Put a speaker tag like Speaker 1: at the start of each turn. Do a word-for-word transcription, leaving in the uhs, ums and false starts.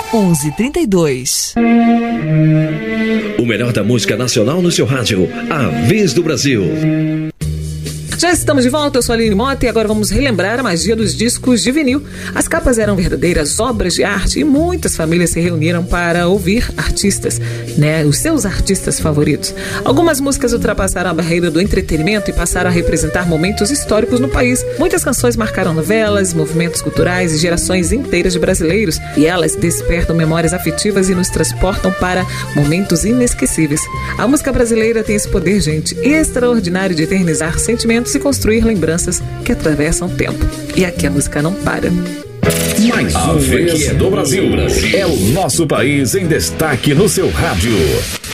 Speaker 1: onze trinta e dois.
Speaker 2: O melhor da música nacional no seu rádio, A Vez do Brasil.
Speaker 3: Já estamos de volta, eu sou a Aline Mota e agora vamos relembrar a magia dos discos de vinil. As capas eram verdadeiras obras de arte e muitas famílias se reuniram para ouvir artistas, né, os seus artistas favoritos. Algumas músicas ultrapassaram a barreira do entretenimento e passaram a representar momentos históricos no país. Muitas canções marcaram novelas, movimentos culturais e gerações inteiras de brasileiros, e elas despertam memórias afetivas e nos transportam para momentos inesquecíveis. A música brasileira tem esse poder, gente, extraordinário de eternizar sentimentos e construir lembranças que atravessam o tempo. E aqui a música não para.
Speaker 4: Mais a Vez do Brasil. É o nosso país em destaque no seu rádio.